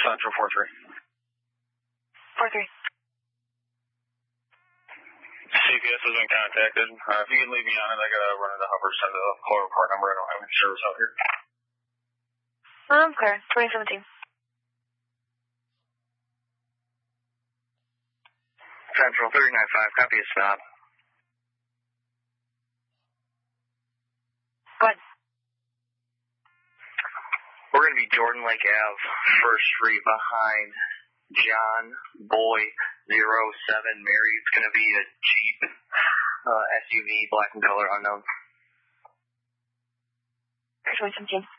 Central 4-3. 4-3. CPS has been contacted. If you can leave me on it, I gotta run into Hubbard, send a call report number. I don't have any service out here. Clear. 2017. Central 395, copy a stop. Go ahead. We're going to be Jordan Lake Ave, 1st Street behind John Boy 07 Mary. It's going to be a Jeep SUV, black in color, unknown. 2017.